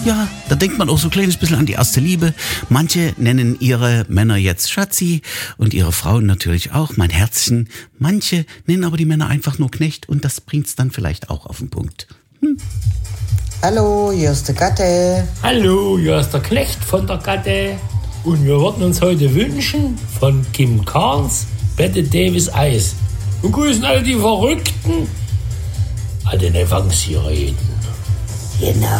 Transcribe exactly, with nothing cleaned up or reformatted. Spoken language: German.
Ja, da denkt man auch so ein kleines bisschen an die erste Liebe. Manche nennen ihre Männer jetzt Schatzi und ihre Frauen natürlich auch, mein Herzchen. Manche nennen aber die Männer einfach nur Knecht und das bringt's dann vielleicht auch auf den Punkt. Hm. Hallo, hier ist der Gatte. Hallo, hier ist der Knecht von der Gatte. Und wir würden uns heute wünschen von Kim Carnes, Bette Davis Eis. Und grüßen alle die Verrückten an den Empfangssirenen. Genau.